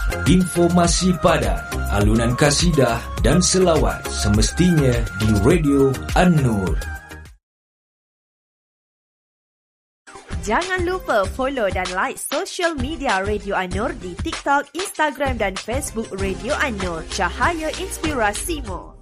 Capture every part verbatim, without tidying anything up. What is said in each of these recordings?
Informasi padat, alunan kasidah dan selawat semestinya di Radio An-Nur. Jangan lupa follow dan like social media Radio An-Nur di TikTok, Instagram dan Facebook Radio An-Nur. Cahaya Inspirasimu.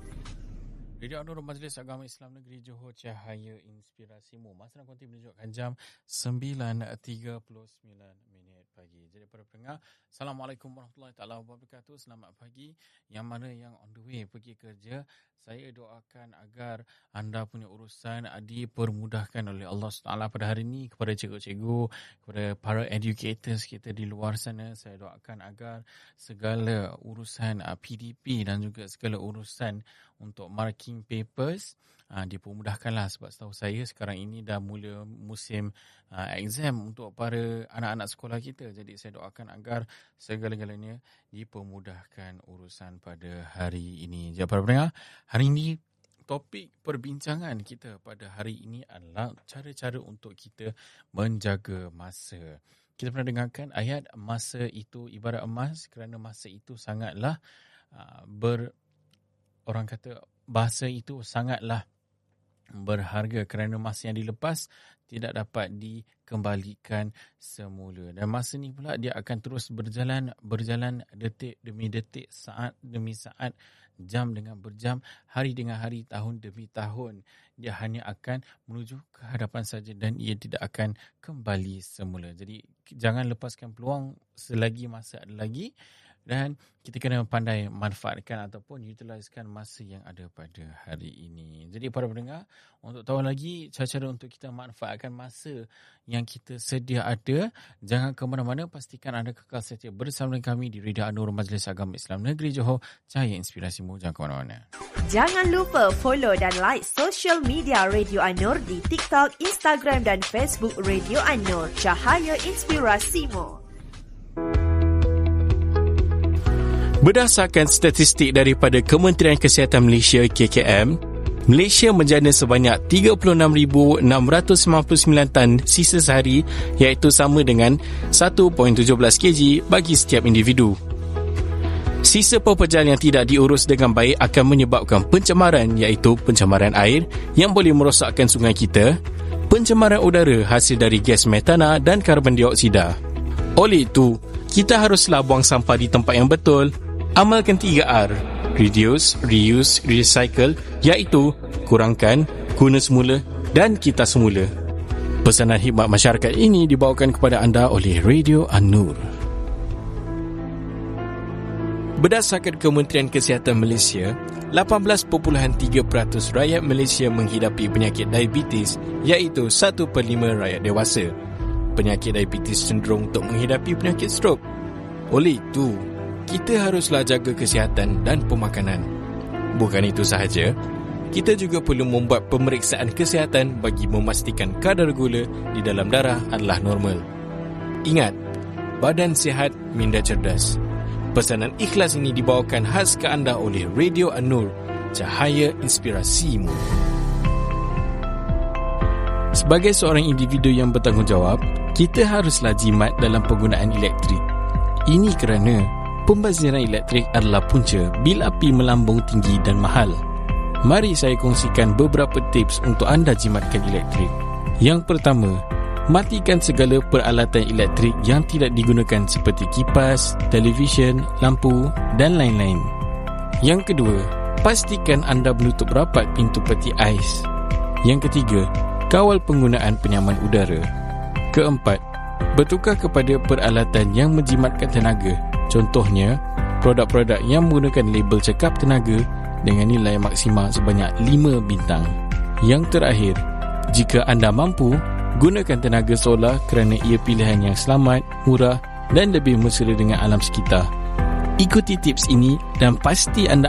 Radio An-Nur Majlis Agama Islam Negeri Johor, Cahaya Inspirasimu. Masa dan konti menunjukkan jam sembilan tiga puluh sembilan minit pagi. Jadi para pendengar, Assalamualaikum warahmatullahi taala wabarakatuh. Selamat pagi. Yang mana yang on the way pergi kerja, saya doakan agar anda punya urusan dipermudahkan oleh Allah subhanahu wa taala pada hari ini. Kepada cikgu-cikgu, kepada para educators kita di luar sana, saya doakan agar segala urusan P D P dan juga segala urusan untuk marking papers uh, dipermudahkanlah, sebab setahu saya sekarang ini dah mula musim uh, exam untuk para anak-anak sekolah kita. Jadi saya doakan agar segala-galanya dipermudahkan urusan pada hari ini. Jadi para pendengar, hari ini topik perbincangan kita pada hari ini adalah cara-cara untuk kita menjaga masa. Kita pernah dengarkan ayat masa itu ibarat emas, kerana masa itu sangatlah uh, ber Orang kata bahasa itu sangatlah berharga kerana masa yang dilepas tidak dapat dikembalikan semula. Dan masa ni pula dia akan terus berjalan, berjalan detik demi detik, saat demi saat, jam dengan berjam, hari dengan hari, tahun demi tahun. Dia hanya akan menuju ke hadapan saja dan ia tidak akan kembali semula. Jadi jangan lepaskan peluang selagi masa ada lagi. Dan kita kena pandai manfaatkan ataupun utilisekan masa yang ada pada hari ini. Jadi para pendengar, untuk tahu lagi cara-cara untuk kita manfaatkan masa yang kita sedia ada, jangan ke mana-mana, pastikan anda kekal setia bersama dengan kami di Radio An-Nur Majlis Agama Islam Negeri Johor, Cahaya Inspirasimu. Jangan ke mana-mana. Jangan lupa follow dan like social media Radio An-Nur di TikTok, Instagram dan Facebook Radio An-Nur. Cahaya Inspirasimu. Berdasarkan statistik daripada Kementerian Kesihatan Malaysia K K M, Malaysia menjana sebanyak tiga puluh enam ribu enam ratus sembilan puluh sembilan tan sisa sehari, iaitu sama dengan satu perpuluhan tujuh belas kilogram bagi setiap individu. Sisa pekerjaan yang tidak diurus dengan baik akan menyebabkan pencemaran, iaitu pencemaran air yang boleh merosakkan sungai kita, pencemaran udara hasil dari gas metana dan karbon dioksida. Oleh itu, kita haruslah buang sampah di tempat yang betul. Amalkan tiga R, reduce, reuse, recycle, iaitu kurangkan, guna semula dan kita semula. Pesanan khidmat masyarakat ini dibawakan kepada anda oleh Radio An-Nur. Berdasarkan Kementerian Kesihatan Malaysia, lapan belas perpuluhan tiga peratus rakyat Malaysia menghidapi penyakit diabetes, iaitu satu per lima rakyat dewasa. Penyakit diabetes cenderung untuk menghidapi penyakit strok. Oleh itu, kita haruslah jaga kesihatan dan pemakanan. Bukan itu sahaja, kita juga perlu membuat pemeriksaan kesihatan bagi memastikan kadar gula di dalam darah adalah normal. Ingat, badan sihat minda cerdas. Pesanan ikhlas ini dibawakan khas ke anda oleh Radio An-Nur, Cahaya Inspirasimu. Sebagai seorang individu yang bertanggungjawab, kita haruslah jimat dalam penggunaan elektrik. Ini kerana pembaziran elektrik adalah punca bil api melambung tinggi dan mahal. Mari saya kongsikan beberapa tips untuk anda jimatkan elektrik. Yang pertama, matikan segala peralatan elektrik yang tidak digunakan seperti kipas, televisyen, lampu dan lain-lain. Yang kedua, pastikan anda menutup rapat pintu peti ais. Yang ketiga, kawal penggunaan penyaman udara. Keempat, bertukar kepada peralatan yang menjimatkan tenaga. Contohnya, produk-produk yang menggunakan label cekap tenaga dengan nilai maksima sebanyak lima bintang. Yang terakhir, jika anda mampu, gunakan tenaga solar kerana ia pilihan yang selamat, murah dan lebih mesra dengan alam sekitar. Ikuti tips ini dan pasti anda